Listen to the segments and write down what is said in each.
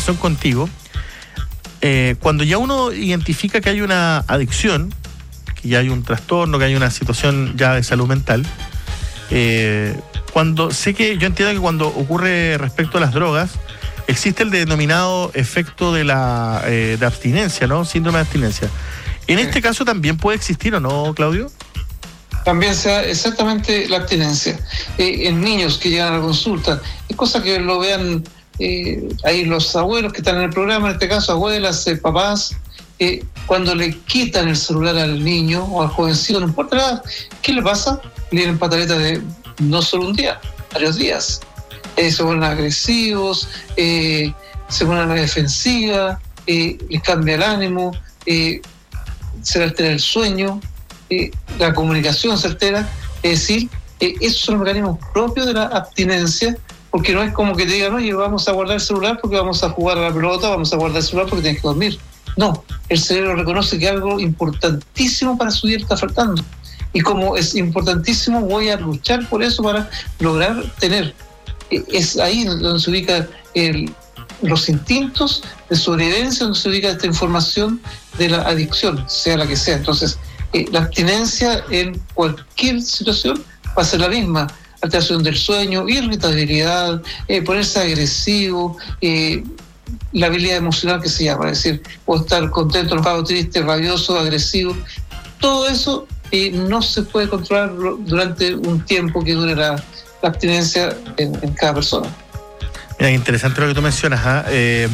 conversación contigo, cuando ya uno identifica que hay una adicción, que ya hay un trastorno, que hay una situación ya de salud mental, yo entiendo que cuando ocurre respecto a las drogas, existe el denominado efecto de abstinencia, ¿no? Síndrome de abstinencia. ¿En este caso también puede existir o no, Claudio? También sea exactamente la abstinencia. En niños que llegan a la consulta, es cosa que lo vean ahí los abuelos que están en el programa, en este caso abuelas, papás, cuando le quitan el celular al niño o al jovencito, no importa la edad, ¿qué le pasa? Le vienen pataletas de no solo un día, varios días. Se ponen agresivos, se ponen a la defensiva, les cambia el ánimo, se le altera el sueño, la comunicación se altera. Es decir, esos son los mecanismos propios de la abstinencia, porque no es como que te digan, oye, vamos a guardar el celular porque vamos a jugar a la pelota, vamos a guardar el celular porque tienes que dormir. No, el cerebro reconoce que algo importantísimo para su vida está faltando. Y como es importantísimo, voy a luchar por eso para lograr tener. Es ahí donde se ubican los instintos de sobrevivencia, donde se ubica esta información de la adicción, sea la que sea. Entonces, la abstinencia en cualquier situación va a ser la misma. Alteración del sueño, irritabilidad, ponerse agresivo, la habilidad emocional que se llama, es decir, o estar contento, enojado, triste, rabioso, agresivo. Todo eso no se puede controlar durante un tiempo que dure la abstinencia en cada persona. Mira, interesante lo que tú mencionas,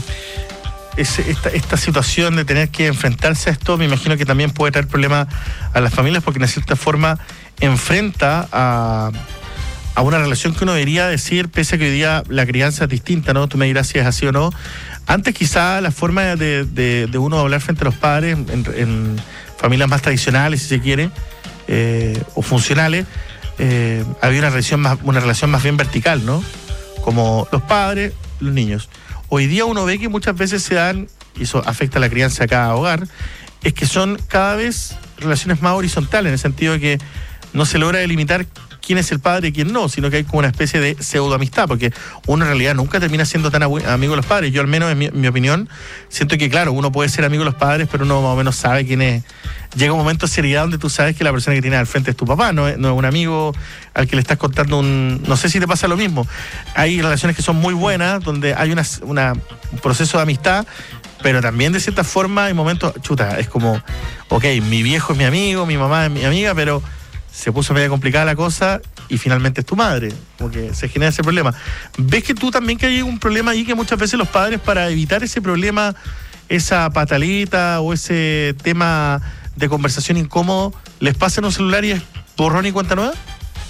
esta situación de tener que enfrentarse a esto, me imagino que también puede traer problemas a las familias, porque de cierta forma enfrenta a una relación que uno debería decir, pese a que hoy día la crianza es distinta, ¿no? Tú me dirás si es así o no. Antes quizá la forma de uno hablar frente a los padres en familias más tradicionales, si se quiere, o funcionales, había una relación más bien vertical, ¿no? Como los padres, los niños. Hoy día uno ve que muchas veces se dan, y eso afecta a la crianza de cada hogar, es que son cada vez relaciones más horizontales, en el sentido de que no se logra delimitar quién es el padre y quién no, sino que hay como una especie de pseudoamistad, porque uno en realidad nunca termina siendo tan amigo de los padres. Yo al menos, en mi opinión, siento que claro, uno puede ser amigo de los padres, pero uno más o menos sabe quién es. Llega un momento de seriedad donde tú sabes que la persona que tienes al frente es tu papá, no es un amigo al que le estás contando no sé si te pasa lo mismo. Hay relaciones que son muy buenas, donde hay un proceso de amistad, pero también de cierta forma hay momentos, es como, ok, mi viejo es mi amigo, mi mamá es mi amiga, pero se puso medio complicada la cosa y finalmente es tu madre, porque se genera ese problema. ¿Ves que tú también que hay un problema ahí, que muchas veces los padres, para evitar ese problema, esa patalita o ese tema de conversación incómodo, les pasan un celular y es borrón y cuenta nueva?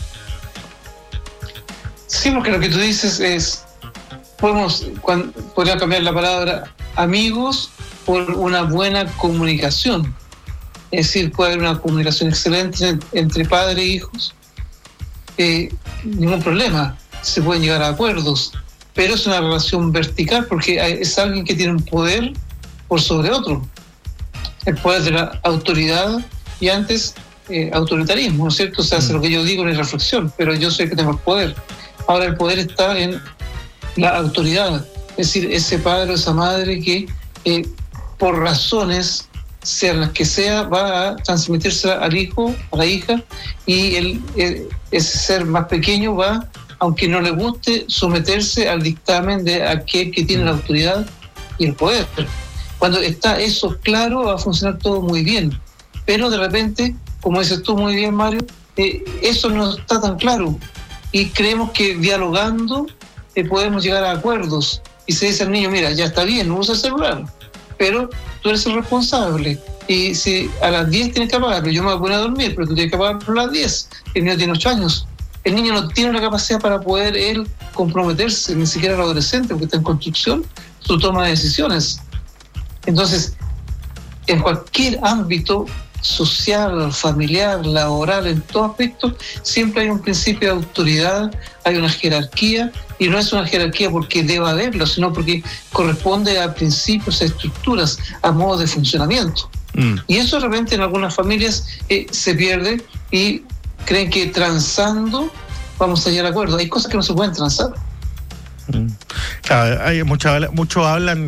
Sí, porque lo que tú dices es, podría cambiar la palabra amigos por una buena comunicación. Es decir, puede haber una comunicación excelente entre padres e hijos, ningún problema, se pueden llegar a acuerdos, pero es una relación vertical porque es alguien que tiene un poder por sobre otro, el poder de la autoridad y antes autoritarismo, ¿no es cierto? O sea, lo que yo digo no es reflexión, pero yo sé que tengo el poder. Ahora el poder está en la autoridad, es decir, ese padre o esa madre que por razones, sean las que sea, va a transmitirse al hijo, a la hija, y ese ser más pequeño va, aunque no le guste, someterse al dictamen de aquel que tiene la autoridad y el poder. Cuando está eso claro, va a funcionar todo muy bien. Pero de repente, como dices tú muy bien, Mario, eso no está tan claro. Y creemos que dialogando podemos llegar a acuerdos. Y se dice al niño, mira, ya está bien, no usa el celular, pero tú eres el responsable. Y si a las 10 tienes que apagarlo, yo me voy a poner a dormir, pero tú tienes que apagarlo a las 10. El niño tiene 8 años. El niño no tiene la capacidad para poder él comprometerse, ni siquiera el adolescente, porque está en construcción su toma de decisiones. Entonces, en cualquier ámbito social, familiar, laboral, en todo aspecto, siempre hay un principio de autoridad, hay una jerarquía, y no es una jerarquía porque deba haberlo, sino porque corresponde a principios, a estructuras, a modos de funcionamiento. Y eso de repente en algunas familias se pierde y creen que transando vamos a llegar a acuerdo. Hay cosas que no se pueden transar. Claro, hay mucho hablan